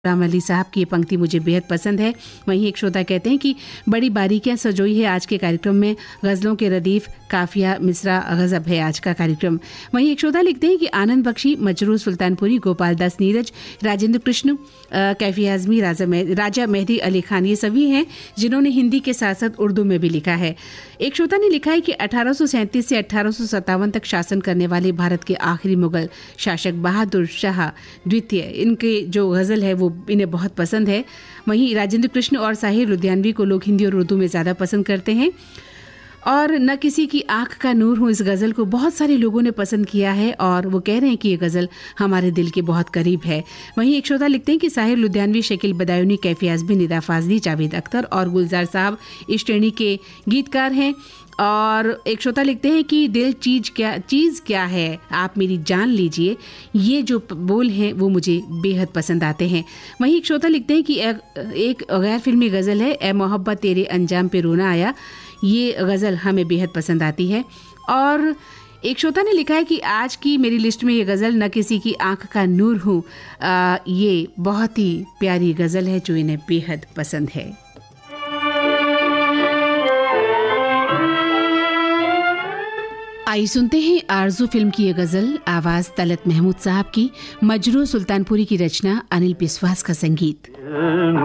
राम अली साहब की ये पंक्ति मुझे बेहद पसंद है। वहीं एक श्रोता कहते हैं कि बड़ी बारीकियां सजोई है आज के कार्यक्रम में, गज़लों के रदीफ, काफिया, मिसरा, गज़ब है आज का कार्यक्रम। वहीं एक श्रोता लिखते हैं कि आनंद बख्शी, मजरूर सुल्तानपुरी, गोपाल दास नीरज, राजेंद्र कृष्ण, कैफी आजमी, राजा मेहदी अली खान, ये सभी हैं जिन्होंने हिंदी के साथ साथ उर्दू में भी लिखा है। एक श्रोता ने लिखा है कि 1837 से 1857 तक शासन करने वाले भारत के आखिरी मुगल शासक बहादुर शाह द्वितीय, इनके जो गज़ल है वो इन्हें बहुत पसंद है। वहीं राजेंद्र कृष्ण और साहिर लुधियानवी को लोग हिंदी और उर्दू में ज़्यादा पसंद करते हैं। और न किसी की आंख का नूर हूँ, इस गज़ल को बहुत सारे लोगों ने पसंद किया है और वो कह रहे हैं कि ये गज़ल हमारे दिल के बहुत करीब है। वहीं एक श्रोता लिखते हैं कि साहिर लुधियानवी, शकील बदायूनी, कैफी आज़मी, निदा फाजली, जावेद अख्तर और गुलजार साहब इस श्रेणी के गीतकार हैं। और एक श्रोता लिखते हैं कि दिल चीज़ क्या है, आप मेरी जान लीजिए, ये जो बोल हैं वो मुझे बेहद पसंद आते हैं। वहीं एक श्रोता लिखते हैं कि एक गैर फिल्मी गज़ल है, ए मोहब्बत तेरे अंजाम पे रोना आया, ये गज़ल हमें बेहद पसंद आती है। और एक श्रोता ने लिखा है कि आज की मेरी लिस्ट में ये गज़ल न किसी की आंख का नूर हूँ, ये बहुत ही प्यारी गज़ल है जो इन्हें बेहद पसंद है। आइए सुनते हैं आरज़ू फिल्म की ये गज़ल, आवाज़ तलत महमूद साहब की, मजरूर सुल्तानपुरी की रचना, अनिल बिस्वास का संगीत।